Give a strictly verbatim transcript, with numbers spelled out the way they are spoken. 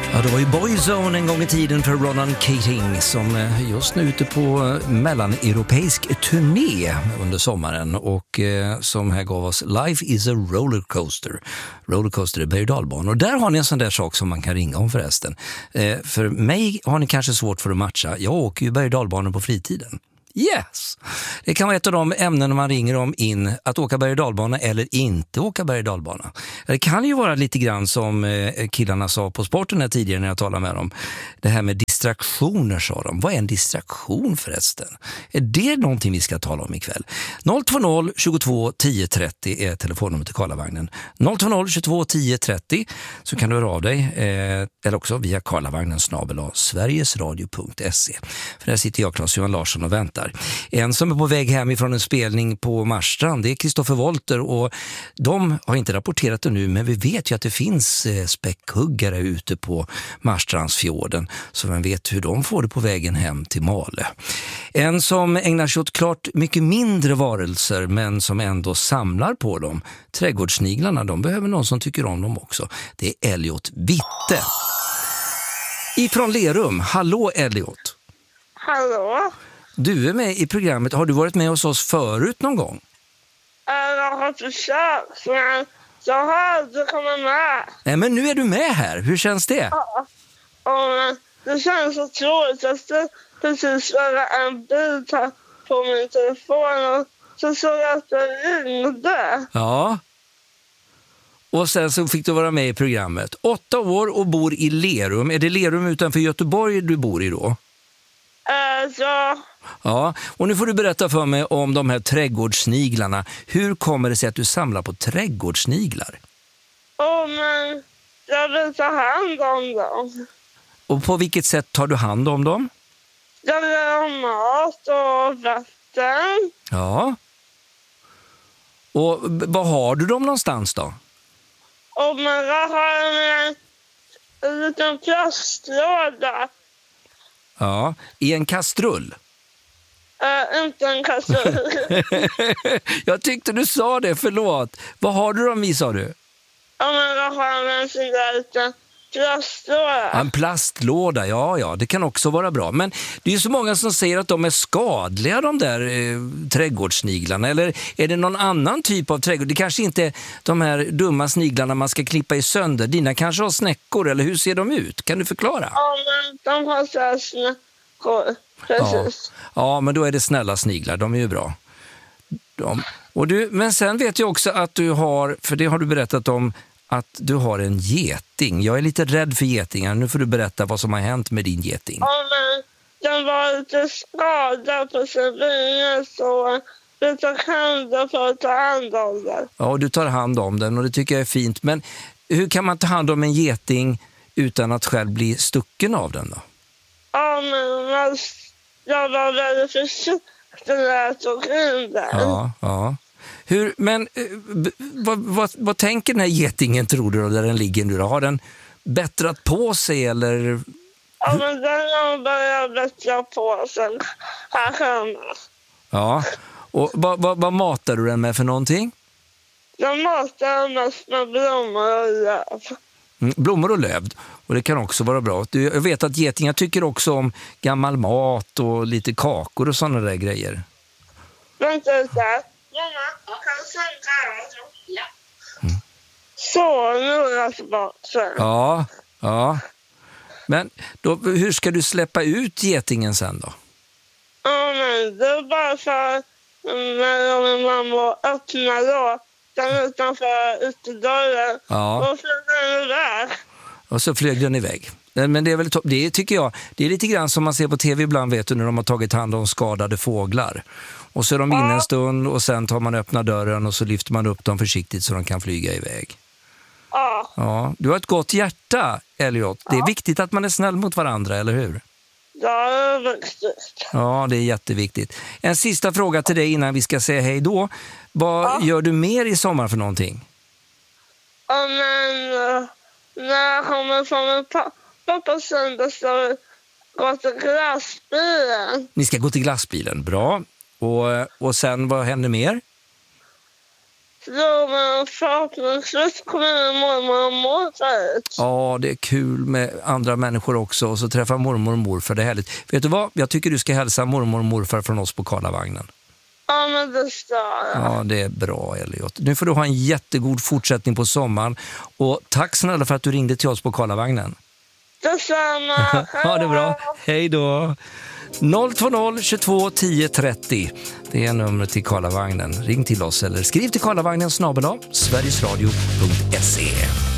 Ja, det var ju Boyzone en gång i tiden för Ronan Keating som just nu är ute på mellaneuropeisk turné under sommaren och eh, som här gav oss Life is a rollercoaster. Rollercoaster är berg- och dalbanor. Och där har ni en sån där sak som man kan ringa om förresten. Eh, för mig har ni kanske svårt för att matcha. Jag åker ju berg- och dalbanor på fritiden. Yes! Det kan vara ett av de ämnen man ringer om in, att åka berg- och dalbana eller inte åka berg- och dalbana. Det kan ju vara lite grann som killarna sa på sporten här tidigare när jag talade med dem. Det här med distraktioner, sa de. Vad är en distraktion förresten? Är det någonting vi ska tala om ikväll? noll två noll tjugotvå tio trettio är telefonnumret till Karlavagnen. noll två noll tjugotvå tio trettio så kan du höra av dig. Eh, eller också via Karlavagnen snabel a sverigesradio punkt se. För där sitter jag, Claes-Johan Larsson, och väntar. En som är på väg hem ifrån en spelning på Marstrand, det är Kristoffer Wolter, och de har inte rapporterat det nu, men vi vet ju att det finns eh, späckhuggare ute på Marstrandsfjorden, så man vet hur de får det på vägen hem till Malö. En som ägnar sig åt klart mycket mindre varelser, men som ändå samlar på dem, trädgårdssniglarna, de behöver någon som tycker om dem också. Det är Elliot Witte. Ifrån Lerum. Hallå Elliot. Hallå? Du är med i programmet. Har du varit med hos oss förut någon gång? Jag har försökt, men jag har aldrig kommit med. Nej, men nu är du med här. Hur känns det? Ja. Och det känns så tråkigt att det precis var en bild här på min telefon och så såg jag att det ringde. Ja. Och sen så fick du vara med i programmet. Åtta år och bor i Lerum. Är det Lerum utanför Göteborg du bor i då? Äh, ja. Ja, och nu får du berätta för mig om de här trädgårdssniglarna. Hur kommer det sig att du samlar på trädgårdssniglar? Åh, men jag vill ta hand om dem. Och på vilket sätt tar du hand om dem? Jag vill ha mat och vatten. Ja. Och b- var har du dem någonstans då? Och men jag har en, en liten plastlåda. Ja, i en kastrull. Äh, inte en kastrull. Jag tyckte du sa det, förlåt. Vad har du dem i, sa du? Ja, men jag har en sån där liten plastlåda. Ja, en plastlåda, ja, ja, det kan också vara bra. Men det är ju så många som säger att de är skadliga, de där eh, trädgårdssniglarna. Eller är det någon annan typ av trädgård? Det kanske inte är de här dumma sniglarna man ska klippa i sönder. Dina kanske har snäckor, eller hur ser de ut? Kan du förklara? Ja, men de har så här snäckor. Precis. Ja. Ja, men då är det snälla sniglar, de är ju bra. De. Och du, men sen vet jag också att du har, för det har du berättat om, att du har en geting. Jag är lite rädd för getingar. Nu får du berätta vad som har hänt med din geting. Ja, men den var lite skadad på sin vinge, så vi tar hand för att ta hand om den. Ja, du tar hand om den och det tycker jag är fint. Men hur kan man ta hand om en geting utan att själv bli stucken av den då? Ja, men man, jag var väldigt försiktig när jag tog in den. Ja, ja. Hur, men eh, b- vad, vad, vad tänker den här getingen, tror du, då, där den ligger nu? Har den bättrat på sig eller? Ja, men den har börjat bättra på sig här hemma. Ja, och vad, vad, vad matar du den med för någonting? Jag matar mest med blommor och löv. Mm, blommor och löv, och det kan också vara bra. Du, jag vet att getingar tycker också om gammal mat och lite kakor och sådana där grejer. Vänta lite. Mamma, kan du sänka här? Ja. Mm. Så, nu är jag tillbaka. Ja, ja. Men då, hur ska du släppa ut getingen sen då? Ja, men det är bara för när min mamma öppnar då den utanför utedörren. Ja. Och så är den iväg. Och så flög den iväg. Men det är väl, det tycker jag, det är lite grann som man ser på tv ibland, vet du, när de har tagit hand om skadade fåglar. Och så är de inne en stund och sen tar man öppna dörren och så lyfter man upp dem försiktigt så de kan flyga iväg. Ja. Ja, du har ett gott hjärta, Elliot. Det är viktigt att man är snäll mot varandra, eller hur? Ja, det är viktigt. Ja, det är jätteviktigt. En sista fråga till dig innan vi ska säga hej då. Vad Ja. gör du mer i sommar för någonting? Ja, men uh, när jag kommer från min pappa på söndag så går till glassbilen. Ni ska gå till glassbilen, bra. Och, och sen, vad händer mer? då man förhoppningsvis kommer mormor och morfar ut. Ja, det är kul med andra människor också. Och så träffa mormor och morfar, det är härligt. Vet du vad? Jag tycker du ska hälsa mormor och morfar från oss på Karlavagnen. Ja, men det ska jag. Ja, det är bra, Elliot. Nu får du ha en jättegod fortsättning på sommaren. Och tack snälla för att du ringde till oss på Karlavagnen. Detsamma. Ha det bra. Hej då. noll två noll tjugotvå tio trettio. Det är numret till Karlavagnen. Ring till oss eller skriv till karlavagnen snabel-a sverigesradio punkt se.